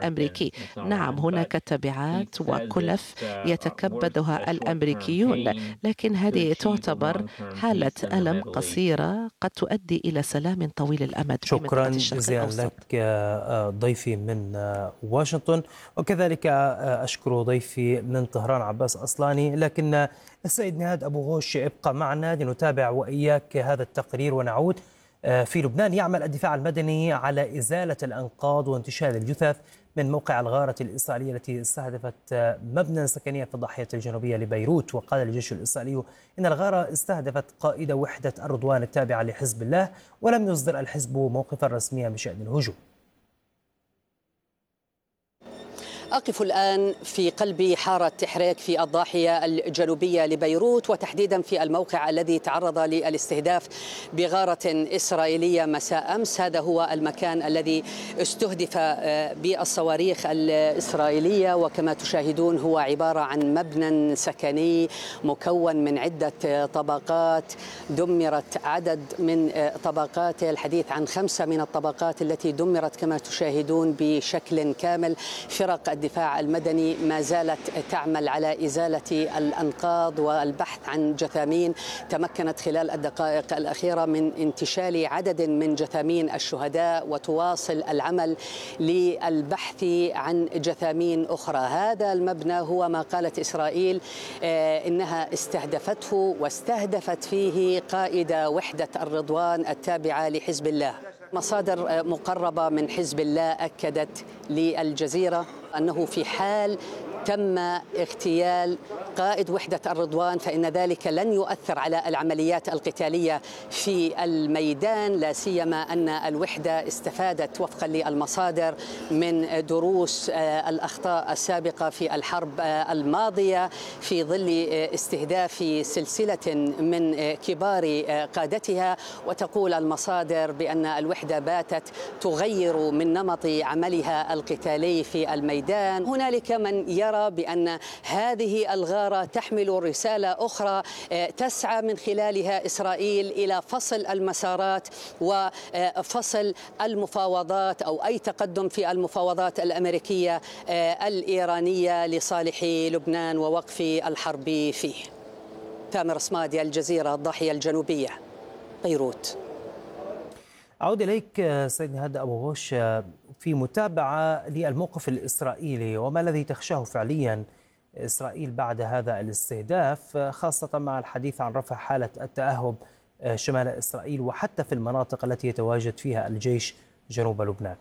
الأمريكي. نعم، هناك تبعات وكلف يتكبدها الأمريكيون، لكن هذه تعتبر حالة ألم قصيرة قد تؤدي إلى سلام طويل الأمد في شكرا منطقة الشرق جزيلا الأوسط. لك ضيفي من واشنطن، وكذلك أشكر ضيفي من طهران عباس أصلاني. لكن السيد نهاد أبو غوش ابقى معنا لنتابع وإياك هذا التقرير ونعود. في لبنان يعمل الدفاع المدني على إزالة الأنقاض وانتشال الجثث من موقع الغارة الإسرائيلية التي استهدفت مبنى سكنيا في الضاحية الجنوبية لبيروت. وقال الجيش الإسرائيلي إن الغارة استهدفت قائد وحدة الرضوان التابعة لحزب الله، ولم يصدر الحزب موقفا رسميا بشأن الهجوم. أقف الآن في قلب حارة تحريك في الضاحية الجنوبية لبيروت، وتحديدا في الموقع الذي تعرض للاستهداف بغارة إسرائيلية مساء أمس. هذا هو المكان الذي استهدف بالصواريخ الإسرائيلية، وكما تشاهدون هو عبارة عن مبنى سكني مكون من عدة طبقات، دمرت عدد من طبقاته، الحديث عن 5 من الطبقات التي دمرت كما تشاهدون بشكل كامل. فرق الدفاع المدني ما زالت تعمل على إزالة الأنقاض والبحث عن جثامين. تمكنت خلال الدقائق الأخيرة من انتشال عدد من جثامين الشهداء، وتواصل العمل للبحث عن جثامين أخرى. هذا المبنى هو ما قالت إسرائيل إنها استهدفته، واستهدفت فيه قائد وحدة الرضوان التابعة لحزب الله. مصادر مقربة من حزب الله أكدت للجزيرة أنه في حال تم اغتيال قائد وحدة الرضوان فإن ذلك لن يؤثر على العمليات القتالية في الميدان، لا سيما أن الوحدة استفادت وفقا للمصادر من دروس الأخطاء السابقة في الحرب الماضية في ظل استهداف سلسلة من كبار قادتها. وتقول المصادر بأن الوحدة باتت تغير من نمط عملها القتالي في الميدان. هنالك من يرى بأن هذه الغارة تحمل رسالة أخرى تسعى من خلالها إسرائيل إلى فصل المسارات وفصل المفاوضات أو أي تقدم في المفاوضات الأمريكية الإيرانية لصالح لبنان ووقف الحرب فيه. تامر صمادي، الجزيرة، الضاحية الجنوبية، بيروت. أعود إليك سيد نهاد أبو غوش في متابعة للموقف الإسرائيلي وما الذي تخشاه فعليا إسرائيل بعد هذا الاستهداف، خاصة مع الحديث عن رفع حالة التأهب شمال إسرائيل وحتى في المناطق التي يتواجد فيها الجيش جنوب لبنان.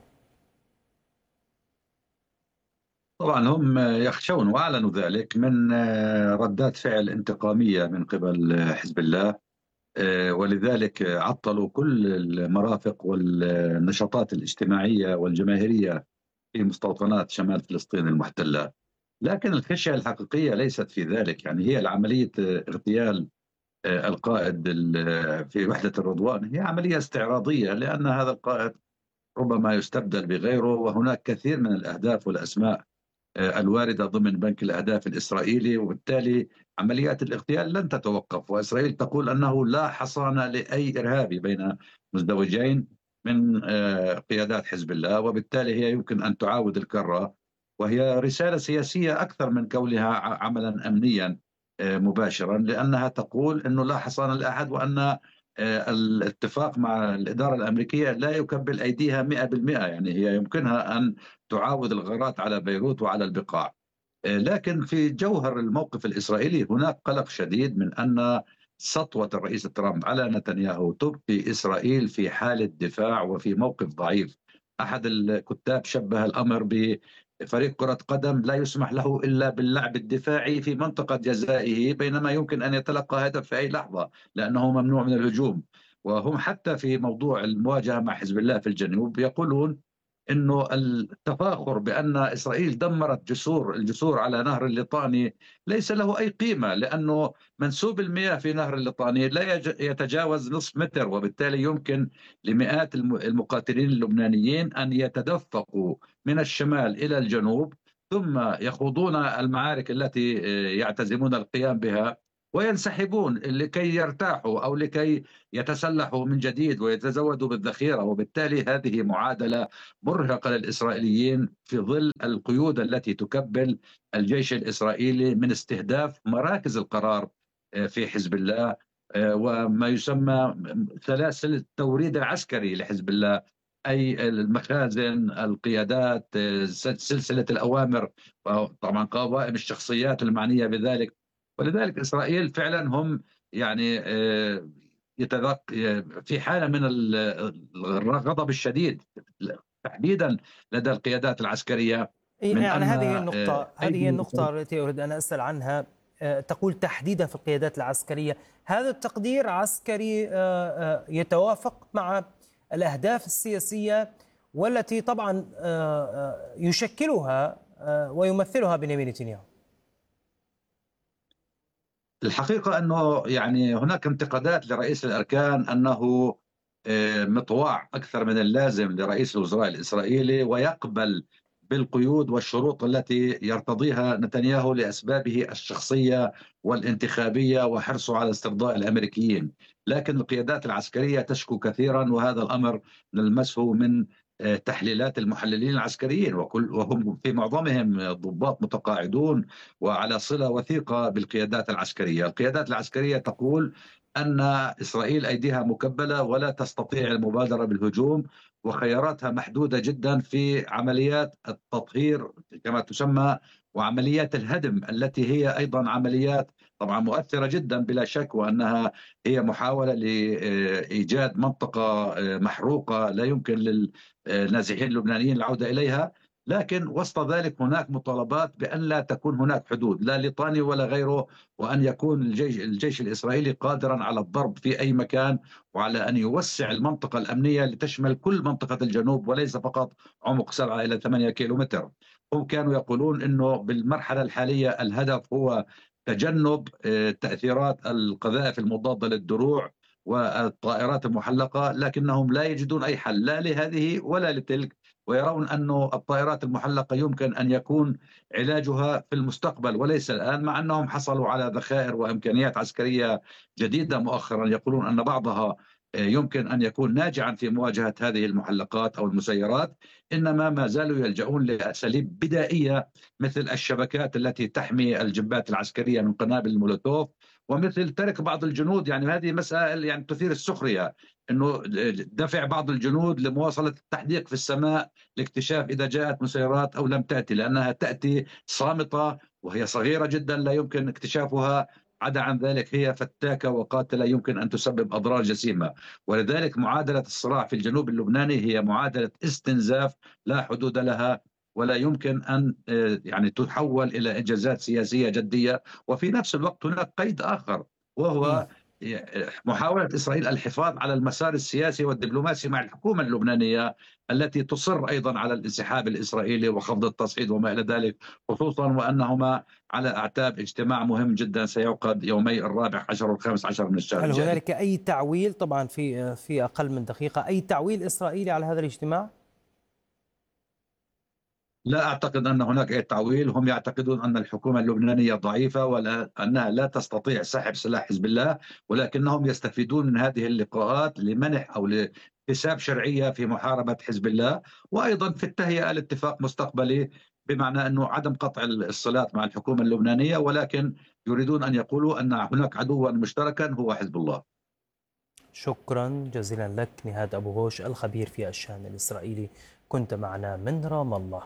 طبعا هم يخشون وأعلنوا ذلك من ردات فعل انتقامية من قبل حزب الله، ولذلك عطلوا كل المرافق والنشاطات الاجتماعية والجماهيرية في مستوطنات شمال فلسطين المحتلة. لكن الخشية الحقيقية ليست في ذلك، يعني هي عملية اغتيال القائد في وحدة الرضوان هي عملية استعراضية، لأن هذا القائد ربما يستبدل بغيره، وهناك كثير من الأهداف والأسماء الواردة ضمن بنك الأهداف الإسرائيلي، وبالتالي عمليات الاغتيال لن تتوقف. وإسرائيل تقول أنه لا حصانة لأي إرهابي بين مزدوجين من قيادات حزب الله، وبالتالي هي يمكن أن تعاود الكرة، وهي رسالة سياسية أكثر من كونها عملا أمنيا مباشرا، لأنها تقول أنه لا حصانة لأحد، وأن الاتفاق مع الإدارة الأمريكية لا يكبل أيديها 100%، يعني هي يمكنها أن تعاود الغارات على بيروت وعلى البقاع. لكن في جوهر الموقف الإسرائيلي هناك قلق شديد من أن سطوة الرئيس ترامب على نتنياهو تبقي إسرائيل في حالة دفاع وفي موقف ضعيف. أحد الكتاب شبه الأمر بفريق كرة قدم لا يسمح له إلا باللعب الدفاعي في منطقة جزائه، بينما يمكن أن يتلقى هدف في أي لحظة لأنه ممنوع من الهجوم. وهم حتى في موضوع المواجهة مع حزب الله في الجنوب يقولون انه التفاخر بان اسرائيل دمرت الجسور على نهر الليطاني ليس له اي قيمه، لانه منسوب المياه في نهر الليطاني لا يتجاوز نصف متر، وبالتالي يمكن لمئات المقاتلين اللبنانيين ان يتدفقوا من الشمال الى الجنوب ثم يخوضون المعارك التي يعتزمون القيام بها، وينسحبون لكي يرتاحوا أو لكي يتسلحوا من جديد ويتزودوا بالذخيرة. وبالتالي هذه معادلة مرهقة للإسرائيليين في ظل القيود التي تكبل الجيش الإسرائيلي من استهداف مراكز القرار في حزب الله، وما يسمى سلاسل التوريد العسكري لحزب الله، أي المخازن، القيادات، سلسلة الأوامر، طبعا قوائم الشخصيات المعنية بذلك. ولذلك إسرائيل فعلا هم يعني في حالة من الغضب الشديد تحديدا لدى القيادات العسكرية. من يعني أن هذه النقطة التي أريد أن أسأل عنها. تقول تحديدا في القيادات العسكرية، هذا التقدير عسكري يتوافق مع الأهداف السياسية والتي طبعا يشكلها ويمثلها بنيامين نتنياهو؟ الحقيقة أنه يعني هناك انتقادات لرئيس الأركان أنه مطواع أكثر من اللازم لرئيس الوزراء الإسرائيلي، ويقبل بالقيود والشروط التي يرتضيها نتنياهو لأسبابه الشخصية والانتخابية وحرصه على استرضاء الأمريكيين. لكن القيادات العسكرية تشكو كثيرا، وهذا الأمر نلمسه من تحليلات المحللين العسكريين، وهم في معظمهم ضباط متقاعدون وعلى صلة وثيقة بالقيادات العسكرية. القيادات العسكرية تقول أن إسرائيل أيديها مكبلة ولا تستطيع المبادرة بالهجوم، وخياراتها محدودة جدا في عمليات التطهير كما تسمى وعمليات الهدم، التي هي أيضا عمليات طبعا مؤثرة جدا بلا شك، وأنها هي محاولة لإيجاد منطقة محروقة لا يمكن للنازحين اللبنانيين العودة إليها. لكن وسط ذلك هناك مطالبات بأن لا تكون هناك حدود لا لطاني ولا غيره، وأن يكون الجيش الإسرائيلي قادرا على الضرب في أي مكان، وعلى أن يوسع المنطقة الأمنية لتشمل كل منطقة الجنوب وليس فقط عمق 7 إلى 8 كيلومتر. هم كانوا يقولون أنه بالمرحلة الحالية الهدف هو تجنب تأثيرات القذائف المضادة للدروع والطائرات المحلقة، لكنهم لا يجدون أي حل لا لهذه ولا لتلك، ويرون أن الطائرات المحلقة يمكن أن يكون علاجها في المستقبل وليس الآن، مع أنهم حصلوا على ذخائر وإمكانيات عسكرية جديدة مؤخرا يقولون أن بعضها يمكن أن يكون ناجعا في مواجهة هذه المحلقات أو المسيرات، إنما ما زالوا يلجؤون لأساليب بدائية مثل الشبكات التي تحمي الجبات العسكرية من قنابل المولوتوف، ومثل ترك بعض الجنود. يعني هذه مسائل يعني تثير السخرية، أنه دفع بعض الجنود لمواصلة التحديق في السماء لاكتشاف إذا جاءت مسيرات أو لم تأتي، لأنها تأتي صامتة وهي صغيرة جدا لا يمكن اكتشافها، عدا عن ذلك هي فتاكة وقاتلة يمكن أن تسبب أضرار جسيمة. ولذلك معادلة الصراع في الجنوب اللبناني هي معادلة استنزاف لا حدود لها، ولا يمكن أن يعني تحول إلى إنجازات سياسية جدية. وفي نفس الوقت هناك قيد آخر، وهو محاولة إسرائيل الحفاظ على المسار السياسي والدبلوماسي مع الحكومة اللبنانية التي تصر أيضا على الانسحاب الإسرائيلي وخفض التصعيد وما إلى ذلك، خصوصا وأنهما على أعتاب اجتماع مهم جدا سيعقد يومي 14 و15 من الشهر الجاري. هل هنالك أي تعويل طبعا في أقل من دقيقة أي تعويل إسرائيلي على هذا الاجتماع؟ لا أعتقد أن هناك أي تعويل. هم يعتقدون أن الحكومة اللبنانية ضعيفة وأنها لا تستطيع سحب سلاح حزب الله، ولكنهم يستفيدون من هذه اللقاءات لمنح أو لاكتساب شرعية في محاربة حزب الله، وأيضا في التهيئة لاتفاق مستقبلي، بمعنى أنه عدم قطع الصلات مع الحكومة اللبنانية، ولكن يريدون أن يقولوا أن هناك عدوا مشتركا هو حزب الله. شكرا جزيلا لك نهاد أبو غوش الخبير في الشأن الإسرائيلي، كنت معنا من رام الله.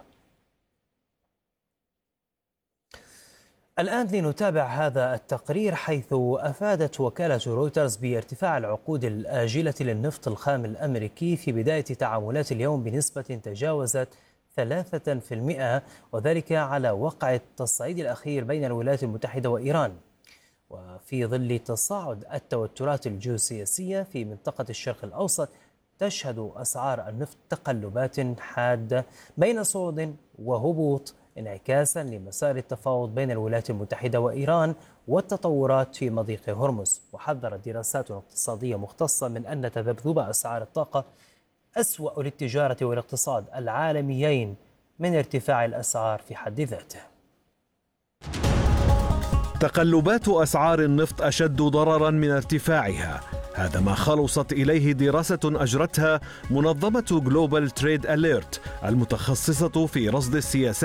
الآن لنتابع هذا التقرير، حيث أفادت وكالة رويترز بارتفاع العقود الآجلة للنفط الخام الأمريكي في بداية تعاملات اليوم بنسبة تجاوزت 3%، وذلك على وقع التصعيد الأخير بين الولايات المتحدة وإيران، وفي ظل تصاعد التوترات الجيوسياسية في منطقة الشرق الأوسط. تشهد أسعار النفط تقلبات حادة بين صعود وهبوط، انعكاسا لمسار التفاوض بين الولايات المتحدة وإيران والتطورات في مضيق هرمز. وحذرت دراسات اقتصادية مختصة من أن تذبذب أسعار الطاقة أسوأ للتجارة والاقتصاد العالميين من ارتفاع الأسعار في حد ذاته. تقلبات أسعار النفط أشد ضررا من ارتفاعها، هذا ما خلصت إليه دراسة أجرتها منظمة جلوبال تريد أليرت المتخصصة في رصد السياسات